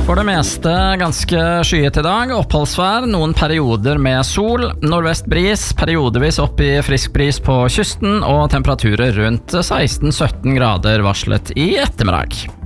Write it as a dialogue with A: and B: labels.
A: For det meste ganske skyet i dag, oppholdsvær, noen perioder med sol, nordvest bris, periodevis opp i frisk bris på kysten og temperaturer rundt 16-17 grader varslet i ettermiddag.